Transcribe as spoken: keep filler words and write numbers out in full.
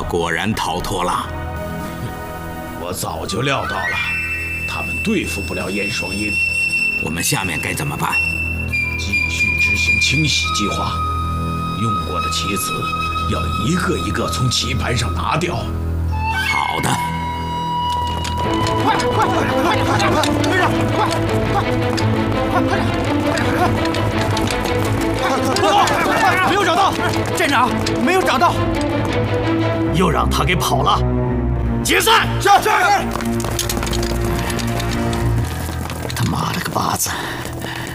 果然逃脱了。 我早就料到了，他们对付不了燕双鹰。 我们下面该怎么办？ 继续执行清洗计划，用过的棋子要一个一个从棋盘上拿掉。 好的。 快快快点快点快点，队长，快快快快快点！报告，没有找到，站长没有找到， 又让他给跑了。解散！ 是是。 他妈了个巴子！